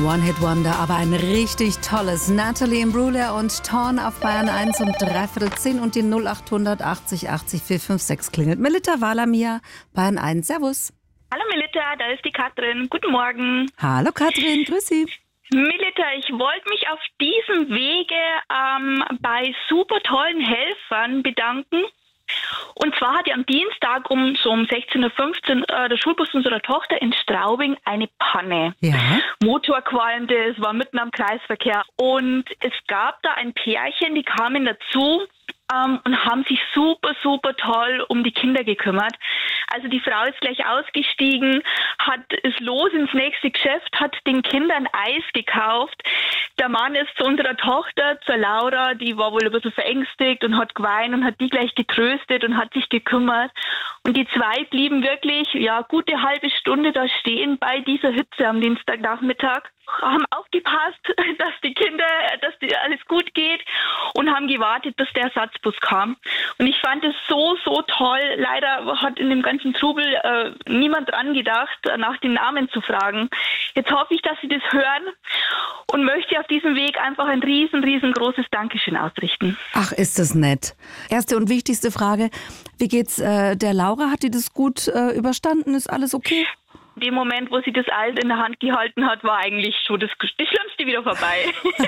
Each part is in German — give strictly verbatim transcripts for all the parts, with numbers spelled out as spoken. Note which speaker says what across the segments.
Speaker 1: Kein One-Hit-Wonder, aber ein richtig tolles. Natalie Imbruglia und Torn auf Bayern eins um dreiviertel zehn und die null acht achtzig achtzig vier fünf sechs klingelt. Melita Walamir, Bayern eins. Servus.
Speaker 2: Hallo Melita, da ist die Katrin. Guten Morgen.
Speaker 1: Hallo Katrin, grüß Sie.
Speaker 2: Melita, ich wollte mich auf diesem Wege ähm, bei super tollen Helfern bedanken. Und zwar hat ja am Dienstag um so um sechzehn Uhr fünfzehn äh, der Schulbus unserer Tochter in Straubing eine Panne.
Speaker 1: Ja.
Speaker 2: Motor qualmte, es war mitten am Kreisverkehr. Und es gab da ein Pärchen, die kamen dazu ähm, und haben sich super, super toll um die Kinder gekümmert. Also die Frau ist gleich ausgestiegen, hat ist los ins nächste Geschäft, hat den Kindern Eis gekauft. Der Mann ist zu unserer Tochter, zur Laura, die war wohl ein bisschen verängstigt und hat geweint und hat die gleich getröstet und hat sich gekümmert. Und die zwei blieben wirklich, ja, gute halbe Stunde da stehen bei dieser Hitze am Dienstagnachmittag, haben aufgepasst, dass die Kinder, dass die alles gut geht und haben gewartet, bis der Ersatzbus kam. Und ich fand es so, so toll. Leider hat in dem ganzen Trubel äh, niemand dran gedacht, nach den Namen zu fragen. Jetzt hoffe ich, dass Sie das hören und möchte auf diesem Weg einfach ein riesen, riesengroßes Dankeschön ausrichten.
Speaker 1: Ach, ist das nett. Erste und wichtigste Frage, wie geht's äh, der Laura? Hat die das gut äh, überstanden? Ist alles okay?
Speaker 2: In dem Moment, wo sie das Eis in der Hand gehalten hat, war eigentlich schon das, das Schlimmste wieder vorbei.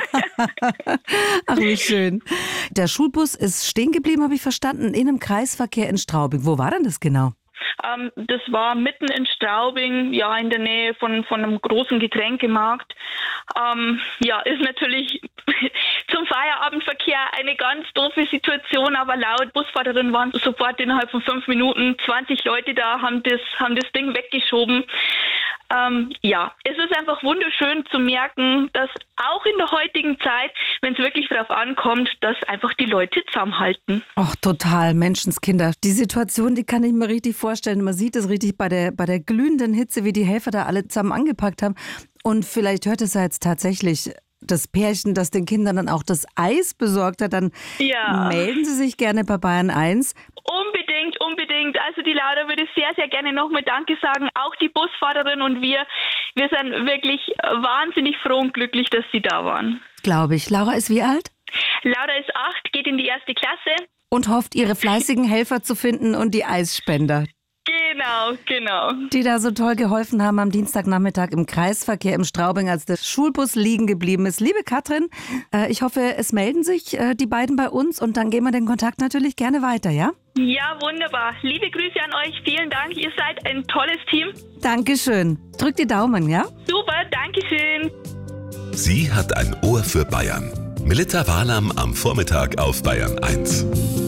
Speaker 1: Ach, wie schön. Der Schulbus ist stehen geblieben, habe ich verstanden, in einem Kreisverkehr in Straubing. Wo war denn das genau?
Speaker 2: Ähm, das war mitten in Straubing, ja, in der Nähe von, von einem großen Getränkemarkt. Ähm, ja, ist natürlich zum Feierabendverkehr eine ganz doofe Situation, aber laut Busfahrerin waren sofort innerhalb von fünf Minuten zwanzig Leute da, haben das, haben das Ding weggeschoben. Ähm, ja, es ist einfach wunderschön zu merken, dass auch in der heutigen Zeit, wenn es wirklich darauf ankommt, dass einfach die Leute zusammenhalten.
Speaker 1: Ach, total, Menschenskinder. Die Situation, die kann ich mir richtig vorstellen. Man sieht es richtig bei der, bei der glühenden Hitze, wie die Helfer da alle zusammen angepackt haben. Und vielleicht hört es ja jetzt tatsächlich das Pärchen, das den Kindern dann auch das Eis besorgt hat. Dann ja. Melden Sie sich gerne bei Bayern eins.
Speaker 2: Unbedingt, unbedingt. Also die Laura würde sehr, sehr gerne nochmal Danke sagen. Auch die Busfahrerin und wir. Wir sind wirklich wahnsinnig froh und glücklich, dass Sie da waren.
Speaker 1: Glaube ich. Laura ist wie alt?
Speaker 2: Laura ist acht, geht in die erste Klasse.
Speaker 1: Und hofft, ihre fleißigen Helfer zu finden und die Eisspender.
Speaker 2: Genau, genau.
Speaker 1: Die da so toll geholfen haben am Dienstagnachmittag im Kreisverkehr im Straubing, als der Schulbus liegen geblieben ist. Liebe Katrin, äh, ich hoffe, es melden sich äh, die beiden bei uns und dann gehen wir den Kontakt natürlich gerne weiter, ja?
Speaker 2: Ja, wunderbar. Liebe Grüße an euch. Vielen Dank. Ihr seid ein tolles Team.
Speaker 1: Dankeschön. Drückt die Daumen, ja?
Speaker 2: Super, Dankeschön.
Speaker 3: Sie hat ein Ohr für Bayern. Melita Walam am Vormittag auf Bayern eins.